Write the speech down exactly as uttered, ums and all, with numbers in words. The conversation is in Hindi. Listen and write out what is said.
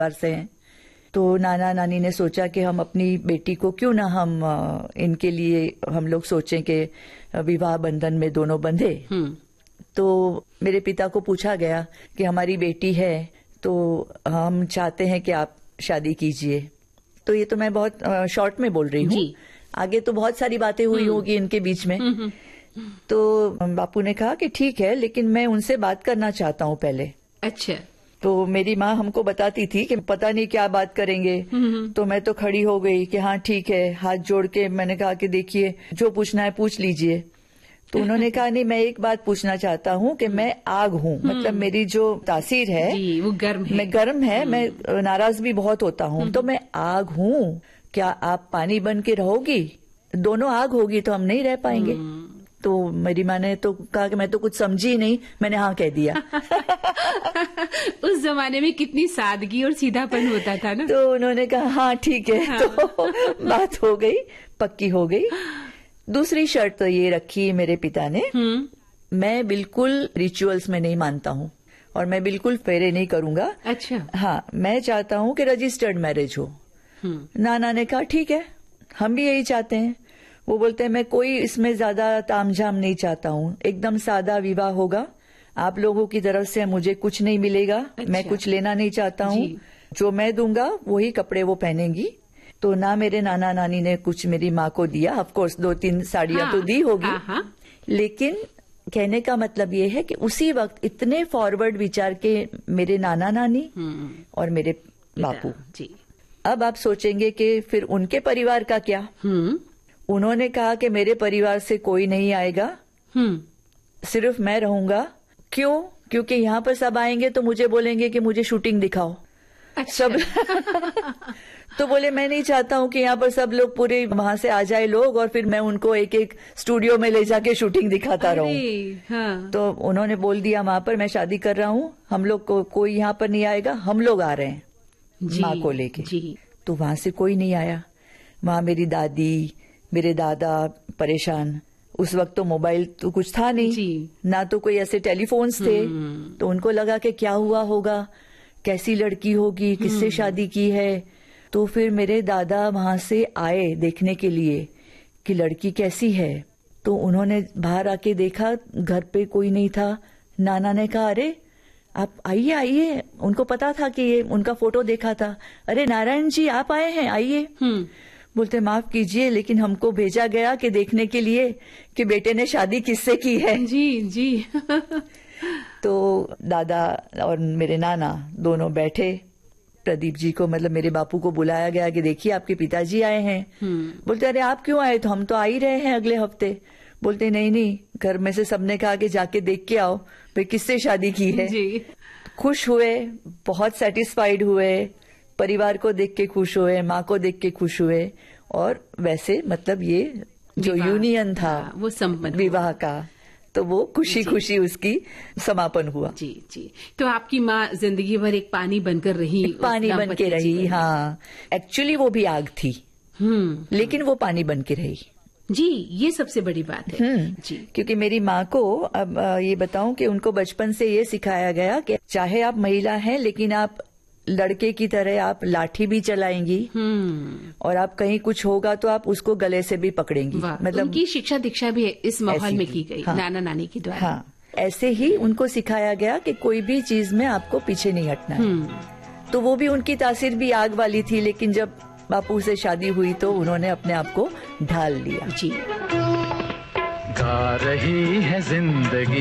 परिवार से हैं। तो नाना नानी ने सोचा कि हम अपनी बेटी को क्यों ना हम इनके लिए हम लोग सोचें कि विवाह बंधन में दोनों बंधे। तो मेरे पिता को पूछा गया कि हमारी बेटी है तो हम चाहते हैं कि आप शादी कीजिए। तो ये तो मैं बहुत शॉर्ट में बोल रही हूँ, आगे तो बहुत सारी बातें हुई होगी इनके बीच में। तो बापू ने कहा कि ठीक है, लेकिन मैं उनसे बात करना चाहता हूँ पहले। अच्छा। तो मेरी माँ हमको बताती थी कि पता नहीं क्या बात करेंगे। तो मैं तो खड़ी हो गई कि हाँ ठीक है, हाथ जोड़ के मैंने कहा कि देखिए जो पूछना है पूछ लीजिए। तो उन्होंने कहा नहीं, मैं एक बात पूछना चाहता हूँ कि मैं आग हूँ, मतलब मेरी जो तासीर है जी, वो गर्म है। मैं गर्म है, मैं नाराज भी बहुत होता हूँ, तो मैं आग हूँ, क्या आप पानी बन के रहोगी? दोनों आग होगी तो हम नहीं रह पाएंगे। तो मेरी माँ ने तो कहा कि मैं तो कुछ समझी ही नहीं, मैंने हाँ कह दिया। उस जमाने में कितनी सादगी और सीधापन होता था ना। तो उन्होंने कहा हाँ ठीक है। हाँ। तो बात हो गई, पक्की हो गई। दूसरी शर्त तो ये रखी मेरे पिता ने, मैं बिल्कुल रिचुअल्स में नहीं मानता हूँ और मैं बिल्कुल फेरे नहीं करूंगा। अच्छा। हाँ, मैं चाहता हूँ कि रजिस्टर्ड मैरिज हो। नाना ने कहा ठीक है, हम भी यही चाहते हैं। वो बोलते हैं मैं कोई इसमें ज्यादा तामझाम नहीं चाहता हूँ, एकदम सादा विवाह होगा, आप लोगों की तरफ से मुझे कुछ नहीं मिलेगा। अच्छा। मैं कुछ लेना नहीं चाहता हूँ, जो मैं दूंगा वही कपड़े वो पहनेंगी। तो ना मेरे नाना नानी ने कुछ मेरी माँ को दिया, ऑफ कोर्स दो तीन साड़ियां हाँ, तो दी होगी। हाँ, हाँ। लेकिन कहने का मतलब ये है कि उसी वक्त इतने फॉरवर्ड विचार के मेरे नाना नानी और मेरे बापू जी। अब आप सोचेंगे कि फिर उनके परिवार का क्या। उन्होंने कहा कि मेरे परिवार से कोई नहीं आएगा, सिर्फ मैं रहूंगा। क्यों? क्योंकि यहाँ पर सब आएंगे तो मुझे बोलेंगे कि मुझे शूटिंग दिखाओ। अच्छा। सब तो बोले मैं नहीं चाहता हूँ कि यहाँ पर सब लोग पूरे वहां से आ जाए लोग और फिर मैं उनको एक एक स्टूडियो में ले जाके शूटिंग दिखाता रहूं। हाँ। तो उन्होंने बोल दिया वहां पर मैं शादी कर रहा हूँ, हम लोग को कोई यहाँ पर नहीं आएगा, हम लोग आ रहे हैं माँ को लेके। तो वहां से कोई नहीं आया। वहां मेरी दादी मेरे दादा परेशान। उस वक्त तो मोबाइल तो कुछ था नहीं जी। ना तो कोई ऐसे टेलीफोन्स थे। तो उनको लगा कि क्या हुआ होगा, कैसी लड़की होगी, किससे शादी की है। तो फिर मेरे दादा वहां से आए देखने के लिए कि लड़की कैसी है। तो उन्होंने बाहर आके देखा, घर पे कोई नहीं था। नाना ने कहा अरे आप आइए आइए, उनको पता था कि ये उनका फोटो देखा था। अरे नारायण जी आप आए हैं, आइए। बोलते माफ कीजिए लेकिन हमको भेजा गया कि देखने के लिए कि बेटे ने शादी किससे की है। जी जी। तो दादा और मेरे नाना दोनों बैठे, प्रदीप जी को मतलब मेरे बापू को बुलाया गया कि देखिए आपके पिताजी आए हैं। बोलते अरे आप क्यों आए? तो हम तो आ ही रहे हैं अगले हफ्ते। बोलते नहीं नहीं, घर में से सबने कहा कि जाके देख के आओ भाई किससे शादी की है। जी। खुश हुए, बहुत सेटिस्फाइड हुए, परिवार को देख के खुश हुए, माँ को देख के खुश हुए और वैसे मतलब ये जो यूनियन था वो संपन्न विवाह का, तो वो खुशी खुशी उसकी समापन हुआ। जी जी। तो आपकी माँ जिंदगी भर एक पानी बनकर रही, पानी बन के रही। हाँ, एक्चुअली वो भी आग थी, लेकिन वो पानी बन के रही। जी, ये सबसे बड़ी बात है। जी, क्योंकि मेरी माँ को अब ये बताऊं कि उनको बचपन से ये सिखाया गया कि चाहे आप महिला हैं लेकिन आप लड़के की तरह आप लाठी भी चलाएंगी और आप कहीं कुछ होगा तो आप उसको गले से भी पकड़ेंगी। मतलब उनकी शिक्षा दीक्षा भी इस माहौल में की गई। हाँ, नाना नानी की द्वारा। हाँ, ऐसे ही उनको सिखाया गया कि कोई भी चीज में आपको पीछे नहीं हटना है। तो वो भी उनकी तासीर भी आग वाली थी, लेकिन जब बापू से शादी हुई तो उन्होंने अपने आप को ढाल लिया। जी। गा रही है जिंदगी।